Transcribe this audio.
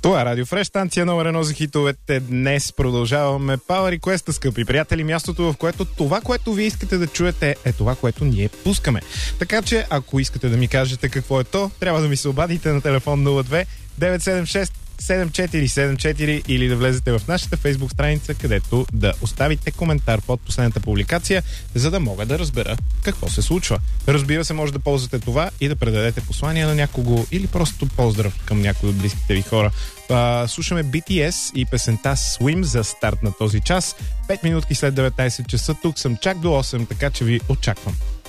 Това е Радио Фреш, станция номер 1 за хитовете. Днес продължаваме Power Request, скъпи приятели, мястото, в което това, което вие искате да чуете, е това, което ние пускаме. Така че, ако искате да ми кажете какво е то, трябва да ми се обадите на телефон 02 976 7474 или да влезете в нашата фейсбук страница, където да оставите коментар под последната публикация, за да мога да разбера какво се случва. Разбира се, може да ползвате това и да предадете послание на някого или просто поздрав към някой от близките ви хора. Слушаме BTS и песента Swim за старт на този час. 5 минутки след 19 часа. Тук съм чак до 8, така че ви очаквам.